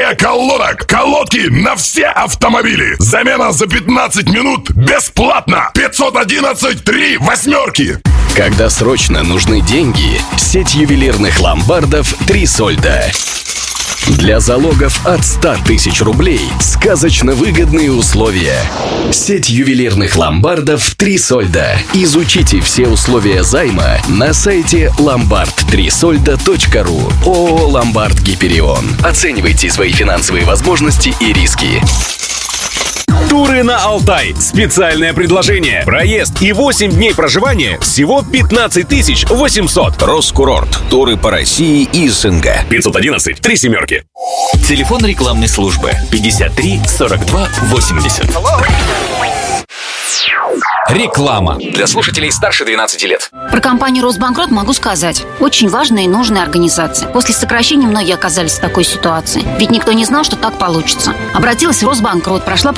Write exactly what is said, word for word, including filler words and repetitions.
Серия колодок. Колодки на все автомобили. Замена за пятнадцать минут бесплатно. пятьсот одиннадцать три восьмерки. Когда срочно нужны деньги, сеть ювелирных ломбардов «Три Сольда». Для залогов от ста тысяч рублей сказочно выгодные условия. Сеть ювелирных ломбардов «Три Сольда». Изучите все условия займа на сайте ломбард три сольда точка ру. ООО «Ломбард Гиперион». Оценивайте свои финансовые возможности и риски. Туры на Алтай. Специальное предложение. Проезд и восемь дней проживания всего пятнадцать тысяч восемьсот. Роскурорт. Туры по России и СНГ. пятьсот одиннадцать три семерки. Телефон рекламной службы пятьдесят три сорок два восемьдесят. Реклама. Для слушателей старше двенадцати лет. Про компанию «Росбанкрот» могу сказать. Очень важная и нужная организация. После сокращения многие оказались в такой ситуации. Ведь никто не знал, что так получится. Обратилась в «Росбанкрот», прошла